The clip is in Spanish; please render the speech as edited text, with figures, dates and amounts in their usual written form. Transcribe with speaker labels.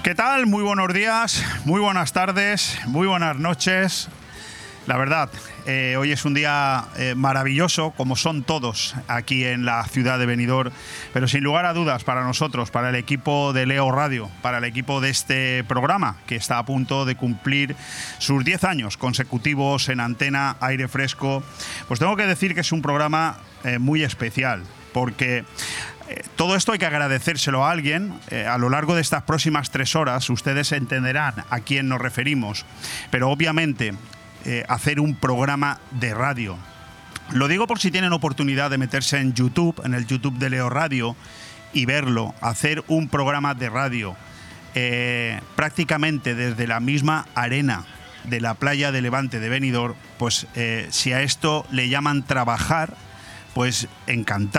Speaker 1: ¿Qué tal? Muy buenos días, muy buenas tardes, muy buenas noches. La verdad, hoy es un día maravilloso, como son todos aquí en la ciudad de Benidorm, pero sin lugar a dudas para nosotros, para el equipo de Leo Radio, para el equipo de este programa, que está a punto de cumplir sus 10 años consecutivos en Antena Aire Fresco, pues tengo que decir que es un programa muy especial, porque todo esto hay que agradecérselo a alguien. A lo largo de estas próximas 3 horas ustedes entenderán a quién nos referimos, pero obviamente hacer un programa de radio. Lo digo por si tienen oportunidad de meterse en YouTube, en el YouTube de Leo Radio, y verlo, hacer un programa de radio prácticamente desde la misma arena de la playa de Levante de Benidorm, pues si a esto le llaman trabajar, pues encantado.